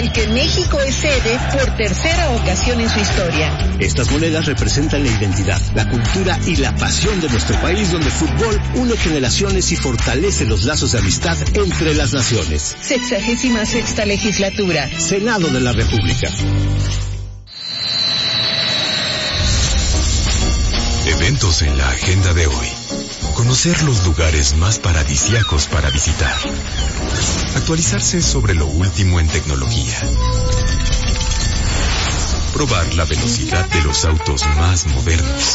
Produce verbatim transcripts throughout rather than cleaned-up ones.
del que México es sede por tercera ocasión en su historia. Estas monedas representan la identidad, la cultura y la pasión de nuestro país, donde el fútbol une generaciones y fortalece los lazos de amistad entre las naciones. Sexagésima sexta legislatura. Senado de la República. Eventos en la agenda de hoy. Conocer los lugares más paradisíacos para visitar. Actualizarse sobre lo último en tecnología. Probar la velocidad de los autos más modernos.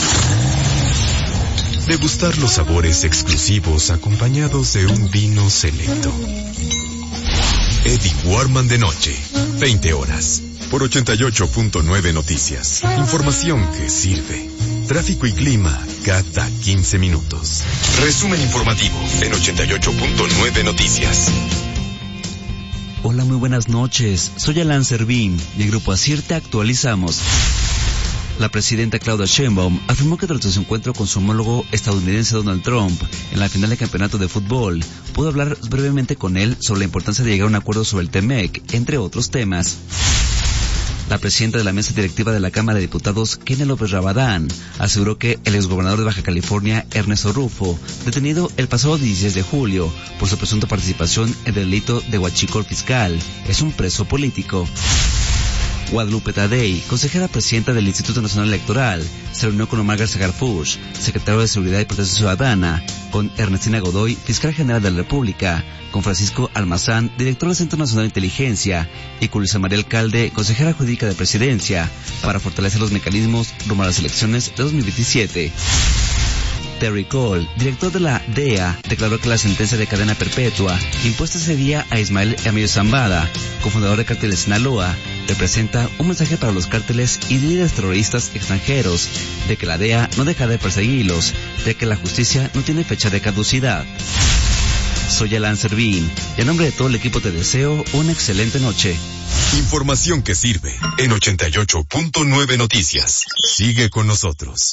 Degustar los sabores exclusivos acompañados de un vino selecto. Eddie Warman de noche, veinte horas, por ochenta y ocho punto nueve Noticias. Información que sirve. Tráfico y clima cada quince minutos. Resumen informativo en ochenta y ocho punto nueve Noticias. Hola, muy buenas noches. Soy Alan Servín y el Grupo ASIR te actualizamos. La presidenta Claudia Sheinbaum afirmó que durante su encuentro con su homólogo estadounidense Donald Trump en la final del campeonato de fútbol, pudo hablar brevemente con él sobre la importancia de llegar a un acuerdo sobre el TEMEC, entre otros temas. La presidenta de la mesa directiva de la Cámara de Diputados, Kenia López Rabadán, aseguró que el exgobernador de Baja California, Ernesto Rufo, detenido el pasado dieciséis de julio por su presunta participación en el delito de huachicol fiscal, es un preso político. Guadalupe Tadei, consejera presidenta del Instituto Nacional Electoral, se reunió con Omar García Harfuch, secretario de Seguridad y Protección Ciudadana, con Ernestina Godoy, fiscal general de la República, con Francisco Almazán, director del Centro Nacional de Inteligencia, y con Luisa María Alcalde, consejera jurídica de Presidencia, para fortalecer los mecanismos rumbo a las elecciones de dos mil veintisiete. Terry Cole, director de la D E A, declaró que la sentencia de cadena perpetua impuesta ese día a Ismael Emilio Zambada, cofundador de Cártel de Sinaloa, representa un mensaje para los cárteles y líderes terroristas extranjeros de que la D E A no deja de perseguirlos, ya que la justicia no tiene fecha de caducidad. Soy Alan Servín y en nombre de todo el equipo te deseo una excelente noche. Información que sirve en ochenta y ocho punto nueve Noticias. Sigue con nosotros.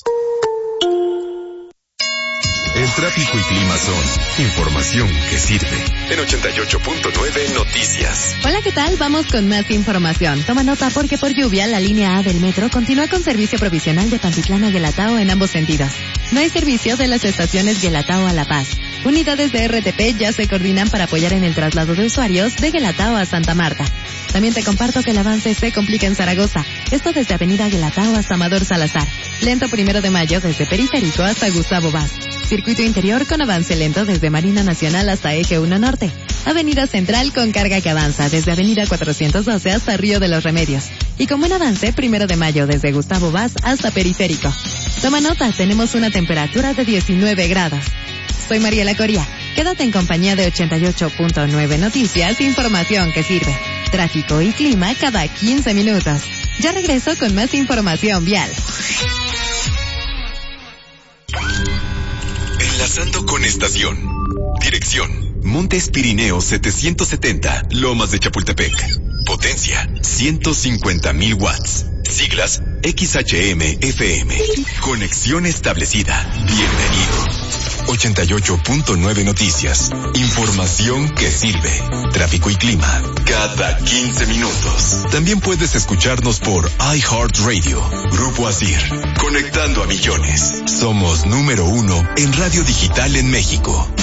El tráfico y clima son información que sirve en ochenta y ocho punto nueve Noticias. Hola, ¿qué tal? Vamos con más información. Toma nota porque por lluvia la línea A del metro continúa con servicio provisional de Pantitlán a Guelatao en ambos sentidos. No hay servicio de las estaciones Guelatao a La Paz. Unidades de R T P ya se coordinan para apoyar en el traslado de usuarios de Guelatao a Santa Marta. También te comparto que el avance se complica en Zaragoza. Esto desde Avenida Guelatao hasta Amador Salazar. Lento Primero de Mayo desde Periférico hasta Gustavo Vaz. Circuito interior con avance lento desde Marina Nacional hasta Eje uno Norte. Avenida Central con carga que avanza desde Avenida cuatrocientos doce hasta Río de los Remedios. Y con buen avance, Primero de Mayo desde Gustavo Vaz hasta Periférico. Toma nota, tenemos una temperatura de diecinueve grados. Soy Mariela Coria. Quédate en compañía de ochenta y ocho punto nueve Noticias, información que sirve. Tráfico y clima cada quince minutos. Ya regreso con más información vial. Enlazando con estación. Dirección: Montes Pirineos setecientos setenta, Lomas de Chapultepec. Potencia: ciento cincuenta mil watts. Siglas: X H M F M. Conexión establecida. Bienvenido. ochenta y ocho punto nueve Noticias. Información que sirve. Tráfico y clima cada quince minutos. También puedes escucharnos por iHeartRadio. Grupo ASIR. Conectando a millones. Somos número uno en radio digital en México.